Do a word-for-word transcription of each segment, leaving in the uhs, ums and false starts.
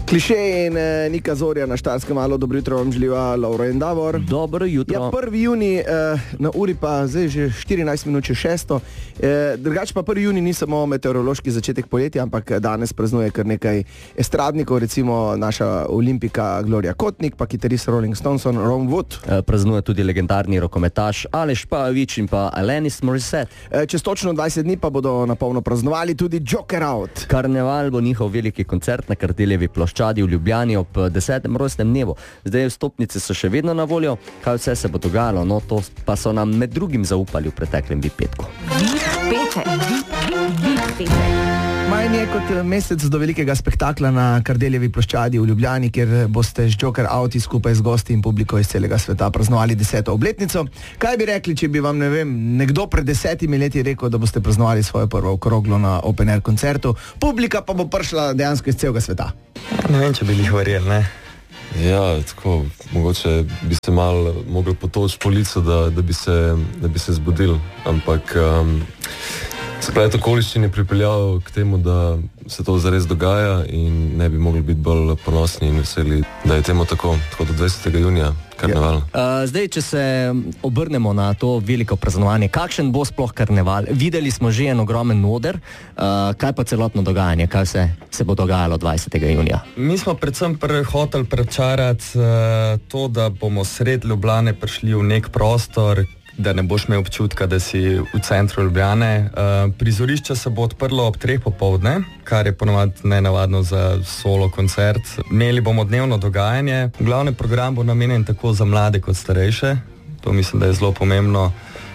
Kliše in eh, Nika Zorja na Štajerskem valu. Dobro jutro vam želiva Lovro in Davor. Dobro jutro. Ja, prvi junij, eh, na uri pa zdaj že štirinajst minut čez šesto. Eh, drugače pa prvi junij ni samo meteorološki začetek poletja, ampak danes praznuje kar nekaj estradnikov, recimo naša olimpika Gloria Kotnik, pa kitarist Rolling Stones, Ron Wood. Eh, praznuje tudi legendarni rokometaš Aleš Pajović in pa Alanis Morissette. Eh, čez točno dvajset dni pa bodo napolno praznovali tudi Joker Out. Karneval bo njihov veliki koncert na Kardeljevi ploščadi v Ljubljani ob desetem rojstnem dnevu. Zdaj vstopnice so še vedno na voljo. Kaj vse se bo dogajalo? No, to pa so nam med drugim zaupali v preteklem V I P petku. Manj je kot mesec do velikega spektakla na Kardeljevi ploščadi v Ljubljani, kjer boste z Joker Outi skupaj z gosti in publiko iz celega sveta praznovali deseto obletnico. Kaj bi rekli, če bi vam, ne vem, nekdo pred desetimi leti rekel, da boste praznovali svojo prvo okroglo na open air koncertu, publika pa bo prišla dejansko iz celega sveta? Ne vem, če bi jih verjeli, ne? Ja, tako, mogoče bi se malo mogli potoči po licu, da, da, bi se, da bi se zbudili, ampak um, splet okoliščin je pripeljal k temu, da se to zares dogaja in ne bi mogli biti bolj ponosni in veseli, da je temu tako, tako do dvajsetega junija, karneval. Uh, zdaj, če se obrnemo na to veliko praznovanje, kakšen bo sploh karneval? Videli smo že en ogromen oder, uh, kaj pa celotno dogajanje, kaj se, se bo dogajalo dvajsetega junija? Mi smo predvsem pr hoteli prečarati uh, to, da bomo sred Ljubljane prišli v nek prostor, da ne boš imel občutka, da si v centru Ljubljane. Uh, prizorišče se bo odprlo ob treh popoldne, kar je ponovadi nenavadno za solo koncert. Imeli bomo dnevno dogajanje. Glavni program bo namenjen tako za mlade kot starejše. To mislim, da je zelo pomembno.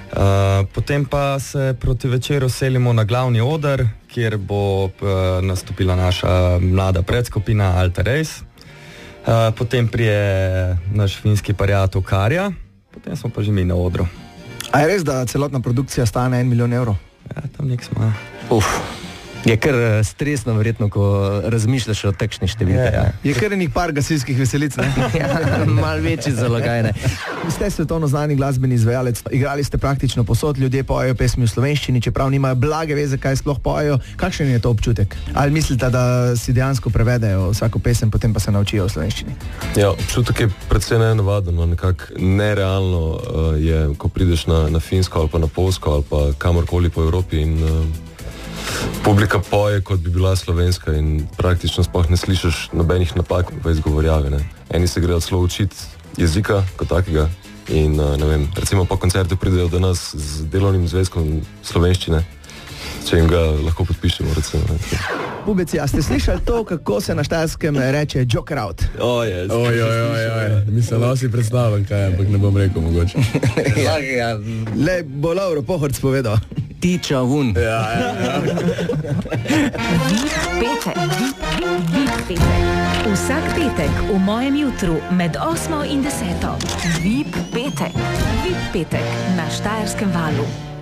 Uh, potem pa se proti večeru selimo na glavni oder, kjer bo uh, nastopila naša mlada predskupina Alta Race. Uh, potem prije naš finski pariat Karja. Potem smo pa že mi na odru. A je res, da celotna produkcija stane en milijon evrov? Ja, tam nek smo. Uf, je kar stresno verjetno, ko razmišljaš o takšnih številkah. Ja, ja. Je kar enih par gasilskih veselic, ne? Ja, malo večji zalogaj, ne? Ste svetovno znani glasbeni izvajalec, igrali ste praktično posod, ljudje pojejo pesmi v slovenščini, čeprav nimajo blage veze, kaj sploh pojejo. Kakšen je to občutek? Ali mislite, da si dejansko prevedejo vsako pesem, potem pa se naučijo v slovenščini? Ja, občutek je predvsej nenavaden, no, nekako nerealno uh, je, ko prideš na, na Finsko ali pa na Polsko ali pa kamorkoli po Evropi in uh, publika poje, kot bi bila slovenska in praktično sploh ne slišiš nobenih napak v izgovorjavi, ne. Eni se grejo celo učiti jezika kot takega in, uh, ne vem, recimo po koncertu pridejo do nas z delovnim zvezkom slovenščine, če jim ga lahko podpišemo, recimo. Ne. Pubeci, a ste slišali to, kako se na Štajerskem reče Joker Out? Oh, yes. Oj, oj, oj, oj. Mislim, da si predstavljam, kaj, ampak ne bom rekel mogoče. Ja, ja. Le, bo Lovro Pohorc povedal. Tiča vun. Ja, ja, ja. Petek. Vsak petek v mojem jutru med osmo in deseto. V I P petek. V I P petek na Štajerskem valu.